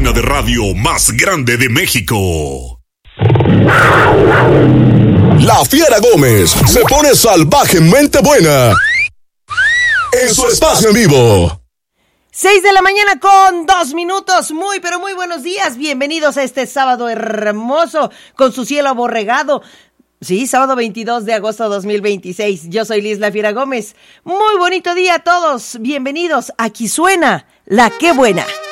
cabina de radio más grande de México. La Fiera Gómez se pone salvajemente buena en su espacio en vivo. 6 de la mañana con 2 minutos. Muy, pero muy buenos días. Bienvenidos a este sábado hermoso con su cielo aborregado. Sí, sábado 22 de agosto de 2026. Yo soy Liz La Fiera Gómez. Muy bonito día a todos. Bienvenidos. Aquí suena La Qué Buena.